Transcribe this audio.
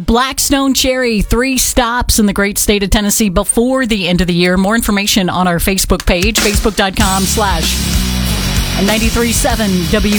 Blackstone Cherry, 3 stops in the great state of Tennessee before the end of the year. More information on our Facebook page, facebook.com/937 WA.